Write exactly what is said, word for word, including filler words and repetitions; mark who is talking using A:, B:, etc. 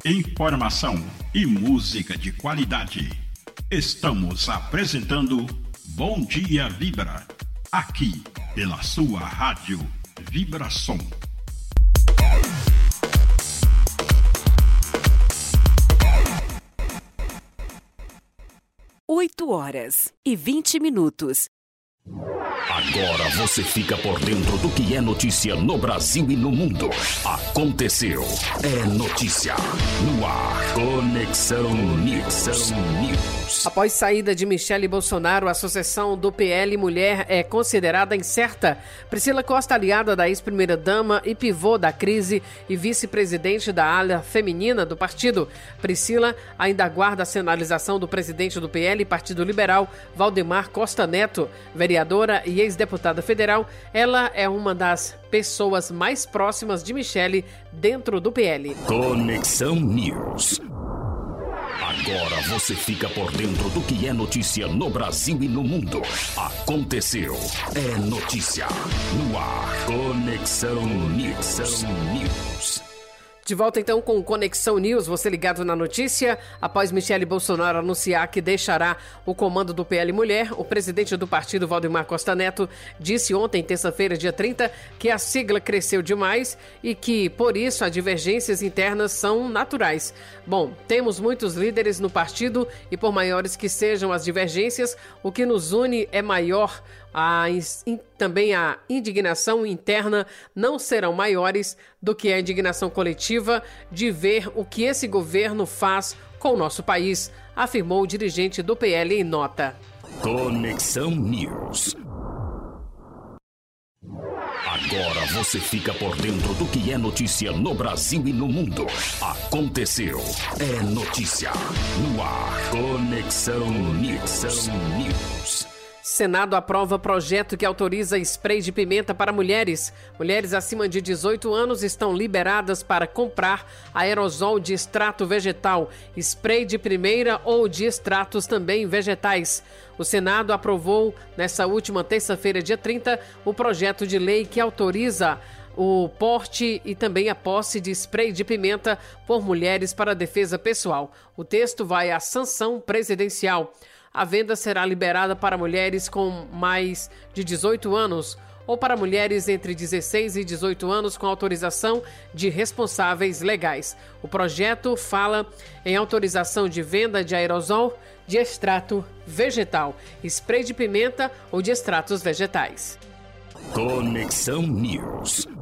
A: Informação e música de qualidade. Estamos apresentando Bom Dia Vibra, aqui pela sua rádio Vibração.
B: oito horas e vinte minutos.
C: Agora você fica por dentro do que é notícia no Brasil e no mundo. Aconteceu. É notícia. No ar. Conexão News. News.
D: Após saída de Michele Bolsonaro, a sucessão do P L Mulher é considerada incerta. Priscila Costa, aliada da ex-primeira-dama e pivô da crise e vice-presidente da ala feminina do partido. Priscila ainda aguarda a sinalização do presidente do P L, Partido Liberal, Valdemar Costa Neto. Vereadora e ex-deputada federal, ela é uma das pessoas mais próximas de Michele dentro do P L.
C: Conexão News. Agora você fica por dentro do que é notícia no Brasil e no mundo. Aconteceu. É notícia. No ar. Conexão News. News.
D: De volta então com Conexão News, você ligado na notícia. Após Michele Bolsonaro anunciar que deixará o comando do P L Mulher, o presidente do partido, Valdemar Costa Neto, disse ontem, terça-feira, dia trinta, que a sigla cresceu demais e que, por isso, as divergências internas são naturais. Bom, temos muitos líderes no partido e, por maiores que sejam as divergências, o que nos une é maior. A, in, também a indignação interna não serão maiores do que a indignação coletiva de ver o que esse governo faz com o nosso país, afirmou o dirigente do P L em nota.
C: Conexão News. Agora você fica por dentro do que é notícia no Brasil e no mundo. Aconteceu. É notícia. No ar. Conexão News. News.
D: Senado aprova projeto que autoriza spray de pimenta para mulheres. Mulheres acima de dezoito anos estão liberadas para comprar aerosol de extrato vegetal, spray de primeira ou de extratos também vegetais. O Senado aprovou, nessa última terça-feira, dia trinta, o projeto de lei que autoriza o porte e também a posse de spray de pimenta por mulheres para defesa pessoal. O texto vai à sanção presidencial. A venda será liberada para mulheres com mais de dezoito anos ou para mulheres entre dezesseis e dezoito anos com autorização de responsáveis legais. O projeto fala em autorização de venda de aerosol de extrato vegetal, spray de pimenta ou de extratos vegetais.
C: Conexão News.